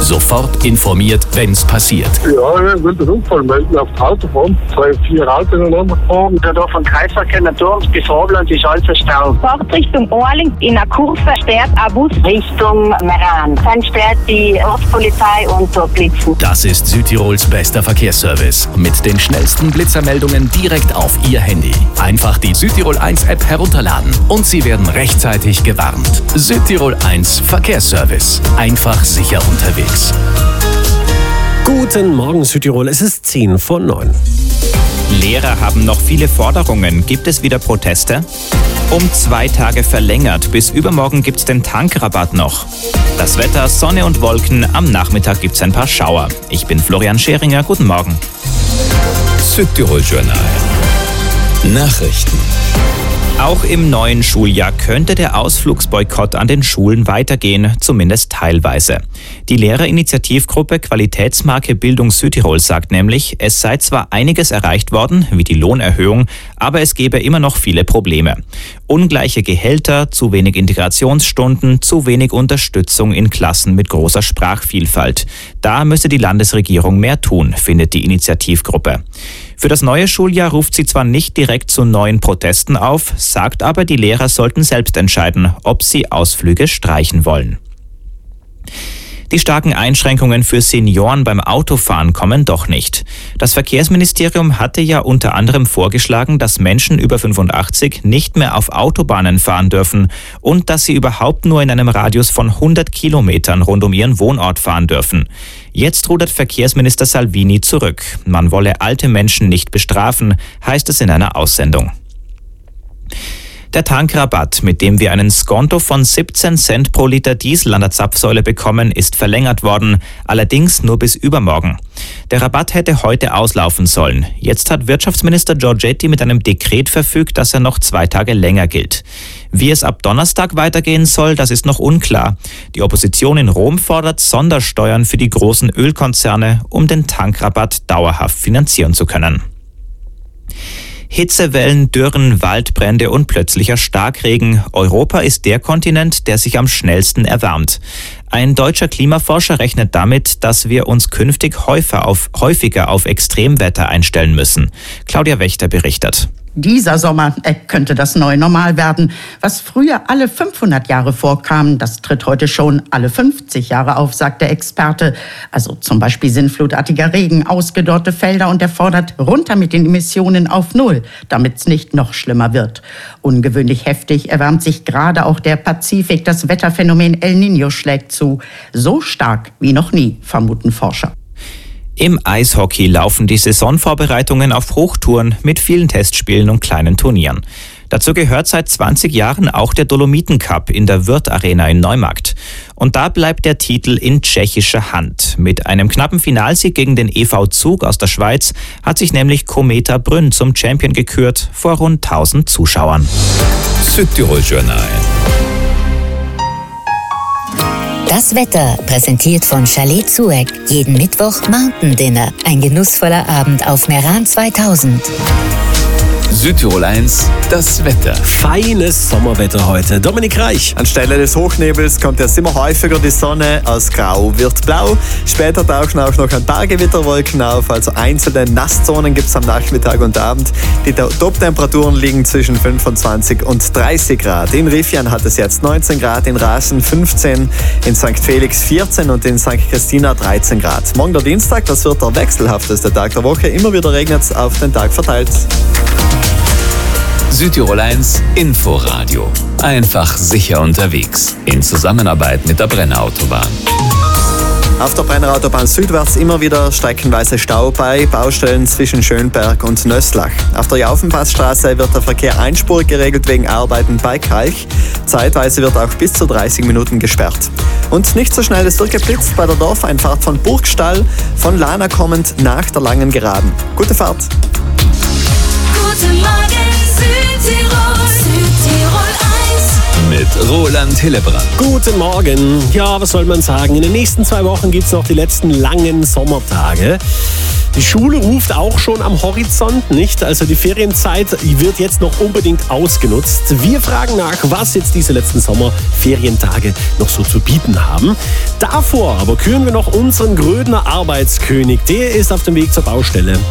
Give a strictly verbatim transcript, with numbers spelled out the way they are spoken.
Sofort informiert, wenn's passiert. Ja, ich will den Unfall melden auf der Autobahn. Zwei, vier Autos ineinander gefahren. Da von Kreisverkehr Naturms bis Robland ist alles Stau. Fahrt Richtung Orling in der Kurve sperrt ein Bus Richtung Meran. Dann sperrt die Ortspolizei und so Blitzen. Das ist Südtirols bester Verkehrsservice. Mit den schnellsten Blitzermeldungen direkt auf Ihr Handy. Einfach die Südtirol eins App herunterladen und Sie werden rechtzeitig gewarnt. Südtirol eins Verkehrsservice. Einfach sicher unterwegs. Guten Morgen Südtirol, es ist zehn vor neun. Lehrer haben noch viele Forderungen. Gibt es wieder Proteste? Um zwei Tage verlängert. Bis übermorgen gibt's den Tankrabatt noch. Das Wetter, Sonne und Wolken. Am Nachmittag gibt's ein paar Schauer. Ich bin Florian Scheringer. Guten Morgen. Südtirol Journal. Nachrichten. Auch im neuen Schuljahr könnte der Ausflugsboykott an den Schulen weitergehen, zumindest teilweise. Die Lehrerinitiativgruppe Qualitätsmarke Bildung Südtirol sagt nämlich, es sei zwar einiges erreicht worden, wie die Lohnerhöhung, aber es gebe immer noch viele Probleme. Ungleiche Gehälter, zu wenig Integrationsstunden, zu wenig Unterstützung in Klassen mit großer Sprachvielfalt. Da müsse die Landesregierung mehr tun, findet die Initiativgruppe. Für das neue Schuljahr ruft sie zwar nicht direkt zu neuen Protesten auf, sagt aber, die Lehrer sollten selbst entscheiden, ob sie Ausflüge streichen wollen. Die starken Einschränkungen für Senioren beim Autofahren kommen doch nicht. Das Verkehrsministerium hatte ja unter anderem vorgeschlagen, dass Menschen über fünfundachtzig nicht mehr auf Autobahnen fahren dürfen und dass sie überhaupt nur in einem Radius von hundert Kilometern rund um ihren Wohnort fahren dürfen. Jetzt rudert Verkehrsminister Salvini zurück. Man wolle alte Menschen nicht bestrafen, heißt es in einer Aussendung. Der Tankrabatt, mit dem wir einen Skonto von siebzehn Cent pro Liter Diesel an der Zapfsäule bekommen, ist verlängert worden, allerdings nur bis übermorgen. Der Rabatt hätte heute auslaufen sollen. Jetzt hat Wirtschaftsminister Giorgetti mit einem Dekret verfügt, dass er noch zwei Tage länger gilt. Wie es ab Donnerstag weitergehen soll, das ist noch unklar. Die Opposition in Rom fordert Sondersteuern für die großen Ölkonzerne, um den Tankrabatt dauerhaft finanzieren zu können. Hitzewellen, Dürren, Waldbrände und plötzlicher Starkregen. Europa ist der Kontinent, der sich am schnellsten erwärmt. Ein deutscher Klimaforscher rechnet damit, dass wir uns künftig häufiger auf, häufiger auf Extremwetter einstellen müssen. Claudia Wächter berichtet. Dieser Sommer äh, könnte das neue Normal werden. Was früher alle fünfhundert Jahre vorkam, das tritt heute schon alle fünfzig Jahre auf, sagt der Experte. Also zum Beispiel sinnflutartiger Regen, ausgedörrte Felder und er fordert runter mit den Emissionen auf Null, damit es nicht noch schlimmer wird. Ungewöhnlich heftig erwärmt sich gerade auch der Pazifik. Das Wetterphänomen El Niño schlägt zu. So stark wie noch nie, vermuten Forscher. Im Eishockey laufen die Saisonvorbereitungen auf Hochtouren mit vielen Testspielen und kleinen Turnieren. Dazu gehört seit zwanzig Jahren auch der Dolomiten-Cup in der Wirth Arena in Neumarkt. Und da bleibt der Titel in tschechischer Hand. Mit einem knappen Finalsieg gegen den E V Zug aus der Schweiz hat sich nämlich Kometa Brünn zum Champion gekürt vor rund tausend Zuschauern. Südtirol Journal. Das Wetter, präsentiert von Chalet Zueck. Jeden Mittwoch Mountain Dinner. Ein genussvoller Abend auf Meran zweitausend. Südtirol eins, das Wetter. Feines Sommerwetter heute. Dominik Reich. Anstelle des Hochnebels kommt jetzt immer häufiger die Sonne. Aus Grau wird Blau. Später tauchen auch noch ein paar Gewitterwolken auf. Also einzelne Nasszonen gibt es am Nachmittag und Abend. Die Top-Temperaturen liegen zwischen fünfundzwanzig und dreißig Grad. In Rifian hat es jetzt neunzehn Grad, in Rasen fünfzehn, in Sankt Felix vierzehn und in Sankt Christina dreizehn Grad. Morgen der Dienstag, das wird der wechselhafteste Tag der Woche. Immer wieder regnet es auf den Tag verteilt. Südtirol eins Inforadio. Einfach sicher unterwegs. In Zusammenarbeit mit der Brenner Autobahn. Auf der Brenner Autobahn südwärts immer wieder streckenweise Stau bei Baustellen zwischen Schönberg und Nösslach. Auf der Jaufenpassstraße wird der Verkehr einspurig geregelt wegen Arbeiten bei Kalch. Zeitweise wird auch bis zu dreißig Minuten gesperrt. Und nicht so schnell ist durchgeblitzt bei der Dorfeinfahrt von Burgstall, von Lana kommend nach der langen Geraden. Gute Fahrt! Guten Morgen Südtirol, Südtirol eins. Mit Roland Hillebrand. Guten Morgen. Ja, was soll man sagen? In den nächsten zwei Wochen gibt es noch die letzten langen Sommertage. Die Schule ruft auch schon am Horizont, nicht? Also die Ferienzeit wird jetzt noch unbedingt ausgenutzt. Wir fragen nach, was jetzt diese letzten Sommerferientage noch so zu bieten haben. Davor aber küren wir noch unseren Grödner Arbeitskönig. Der ist auf dem Weg zur Baustelle.